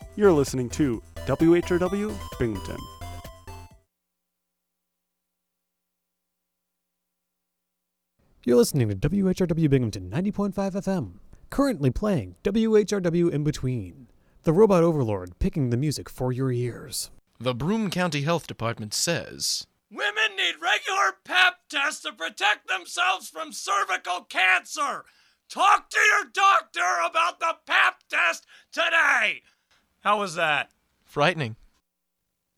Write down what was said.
You're listening to WHRW Binghamton. You're listening to WHRW Binghamton 90.5 FM. Currently playing WHRW In Between, the robot overlord picking the music for your ears. The Broome County Health Department says, women need regular Pap tests to protect themselves from cervical cancer. Talk to your doctor about the Pap test today. How was that? frightening.